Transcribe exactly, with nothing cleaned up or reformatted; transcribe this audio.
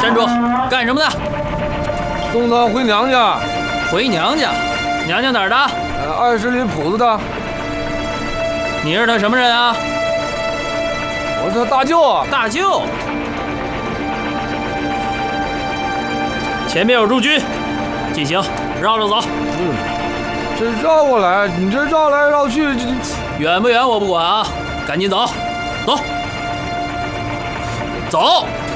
站住！干什么的？ 送她回娘家。 回娘家？娘家哪儿的？ 呃，二十里铺子的。 你是他什么人啊？ 我是他大舅啊。 大舅。前面有驻军，进行，绕着走。 嗯，这绕过来，你这绕来绕去，这远不远我不管啊，赶紧走，走，走。